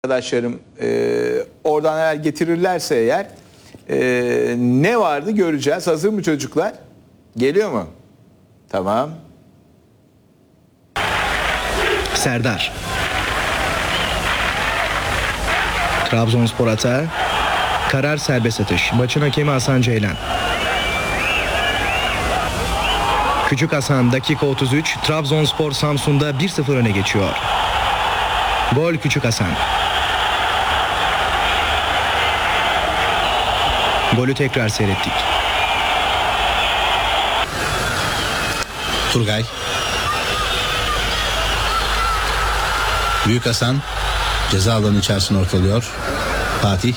Arkadaşlarım oradan eğer getirirlerse eğer ne vardı göreceğiz. Hazır mı çocuklar? Geliyor mu? Tamam. Serdar. Trabzonspor atağı. Karar serbest atış. Maçın hakemi Hasan Ceylan. Küçük Hasan dakika 33. Trabzonspor Samsun'da 1-0 öne geçiyor. Gol Küçük Hasan. Golü tekrar seyrettik. Turgay. Büyük Hasan ceza alanı içerisine ortalıyor. Fatih.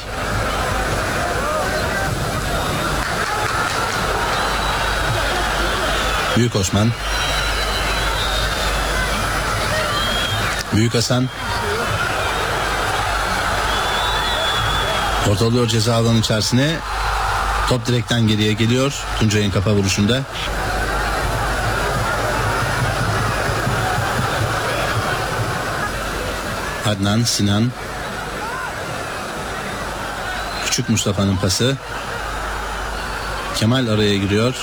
Büyük Osman. Büyük Hasan. Ortalıyor ceza alanı içerisine. Top direkten geriye geliyor. Tuncay'ın kafa vuruşunda. Adnan, Sinan. Küçük Mustafa'nın pası. Kemal araya giriyor.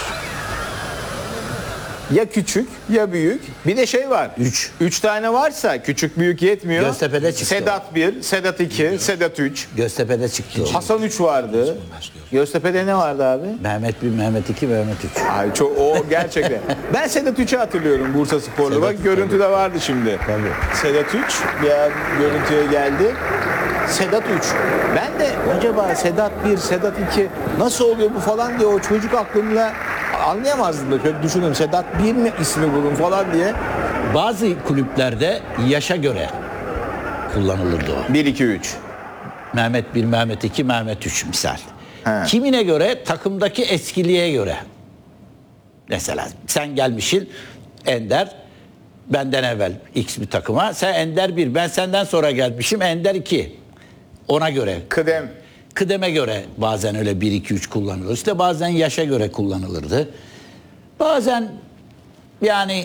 Ya küçük ya büyük. Bir de şey var. 3 tane varsa küçük büyük yetmiyor. Göztepe'de çıktı Sedat 1, Sedat 2, Sedat 3. Göztepe'de çıktı. Hasan 3 vardı. Göztepe'de ne vardı abi? Mehmet 1, Mehmet 2, Mehmet 3. Ay çok o gerçekten. Ben Sedat 3'ü hatırlıyorum Bursa Sporlu. Bak görüntü de vardı şimdi. Tabii. Sedat 3 bir görüntüye geldi. Sedat 3. Ben de acaba Sedat 1, Sedat 2 nasıl oluyor bu falan diye o çocuk aklımla anlayamazdım da. Şöyle düşünüyorum Sedat 1 mi ismi bunun falan diye. Bazı kulüplerde yaşa göre kullanılırdı o. 1, 2, 3. Mehmet 1, Mehmet 2, Mehmet 3 misal. He. Kimine göre? Takımdaki eskiliğe göre. Mesela sen gelmişsin Ender benden evvel X bir takıma. Sen Ender 1, ben senden sonra gelmişim Ender 2. Ona göre. Kıdem. Kıdeme göre bazen öyle 1, 2, 3 kullanılır. İşte bazen yaşa göre kullanılırdı. Bazen yani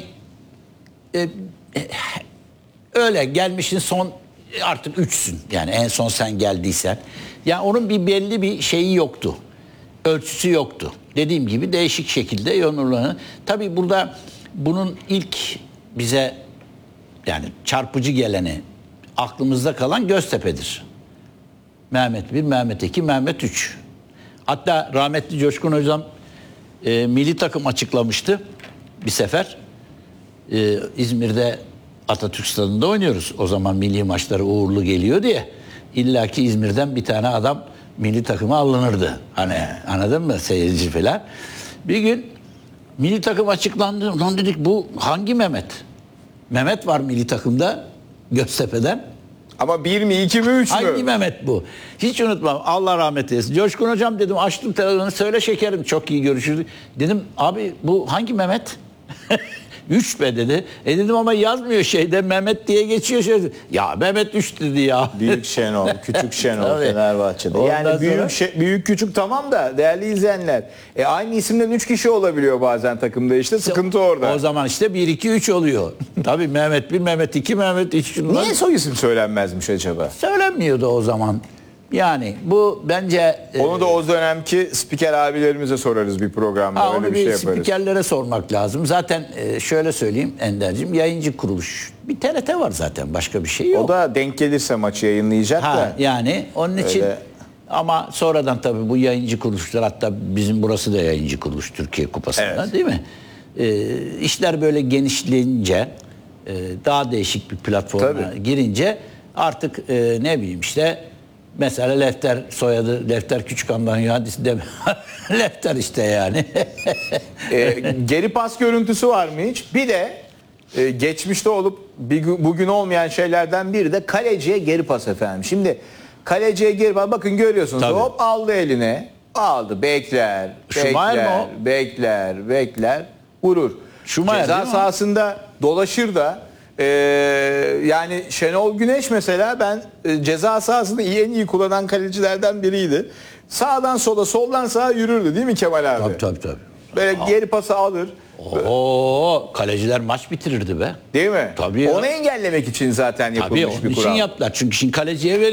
öyle gelmişsin son artık 3'sün. Yani en son sen geldiysen. Yani onun bir belli bir şeyi yoktu. Ölçüsü yoktu. Dediğim gibi değişik şekilde yorumlanır. Tabii burada bunun ilk bize yani çarpıcı geleni aklımızda kalan Göztepe'dir. Mehmet 1, Mehmet 2, Mehmet 3. Hatta rahmetli Coşkun Hocam milli takım açıklamıştı bir sefer. İzmir'de Atatürk Stadı'nda oynuyoruz. O zaman milli maçları uğurlu geliyor diye. İlla ki İzmir'den bir tane adam milli takıma alınırdı. Hani anladın mı seyirci falan. Bir gün milli takım açıklandı. Ulan dedik bu hangi Mehmet? Mehmet var milli takımda Göztepe'den. Ama 1 mi 2 mi 3 mü? Hangi Mehmet bu? Hiç unutmam. Allah rahmet eylesin. Coşkun Hocam dedim açtım televizyonu söyle şekerim çok iyi görüşürdük. Dedim abi bu hangi Mehmet? 3 be dedi. Dedim ama yazmıyor şeyde Mehmet diye geçiyor. Şöyle. Ya Mehmet 3 dedi ya. Büyük Şenol, küçük Şenol Tabii. Fenerbahçe'de. Ondan Yani büyük sonra- büyük küçük tamam da değerli izleyenler. Aynı isimden 3 kişi olabiliyor bazen takımda işte sıkıntı orada. O zaman işte 1, 2, 3 oluyor. Tabii Mehmet 1, Mehmet 2, Mehmet 3. Niye soy isim söylenmezmiş acaba? Söylenmiyordu o zaman. Yani bu bence... Onu da o dönemki spiker abilerimize sorarız bir programda. Öyle onu bir bir şey yaparız. spikerlere sormak lazım. Zaten şöyle söyleyeyim Ender'cim yayıncı kuruluş. Bir TRT var zaten başka bir şey yok. O da denk gelirse maçı yayınlayacak da. Yani onun için Öyle. ama sonradan tabii bu yayıncı kuruluşlar hatta bizim burası da yayıncı kuruluş Türkiye Kupası'nda Evet. değil mi? İşler böyle genişleyince daha değişik bir platforma Tabii. girince artık ne bileyim işte mesela Lefter soyadı Lefter Küçükhan'dan mühendisi de Lefter işte yani. Geri pas görüntüsü var mı hiç? Bir de geçmişte olup bugün olmayan şeylerden biri de kaleciye geri pas efendim. Şimdi kaleciye geri pas bakın görüyorsunuz Tabii. hop aldı eline aldı bekler Schumacher mi bekler vurur. Schumacher Ceza değil mi o? sahasında dolaşır da yani Şenol Güneş mesela ben ceza sahasını en iyi kullanan kalecilerden biriydi. Sağdan sola soldan sağa yürürdü değil mi Kemal abi? Tabii. Böyle geri pası alır. Oo, kaleciler maç bitirirdi be. Değil mi? Tabii ya. Onu engellemek için zaten Tabii yapılmış onun bir için kural. yaptılar. Çünkü şimdi kaleciye